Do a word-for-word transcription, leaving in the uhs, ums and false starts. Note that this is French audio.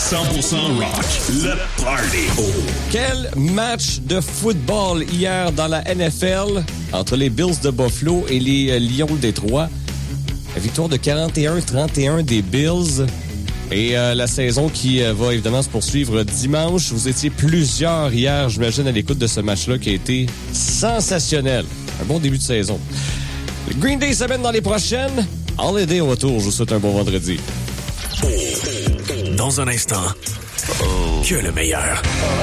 cent pour cent rock, le party. Quel match de football hier dans la N F L entre les Bills de Buffalo et les euh, Lions de Détroit. La victoire de quarante et un à trente et un des Bills. Et euh, la saison qui euh, va évidemment se poursuivre dimanche. Vous étiez plusieurs hier, j'imagine, à l'écoute de ce match-là qui a été sensationnel. Un bon début de saison. Le Green Day s'amène dans les prochaines. Holiday au retour. Je vous souhaite un bon vendredi. Dans un instant, que le meilleur.